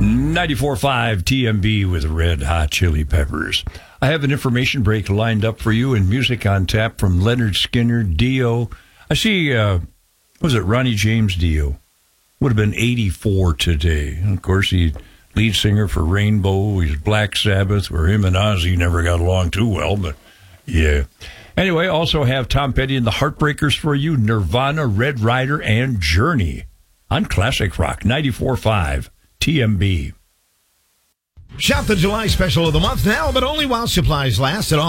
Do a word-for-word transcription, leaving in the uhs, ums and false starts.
ninety-four point five T M B with Red Hot Chili Peppers. I have an information break lined up for you and music on tap from Leonard Skinner, Dio. I see, uh, what was it, Ronnie James Dio? Would have been eighty-four today. And of course, he lead singer for Rainbow. He's Black Sabbath, where him and Ozzy never got along too well, but yeah. Anyway, also have Tom Petty and the Heartbreakers for you, Nirvana, Red Rider, and Journey on Classic Rock, ninety-four point five T M B. Shop the July special of the month now, but only while supplies last at all.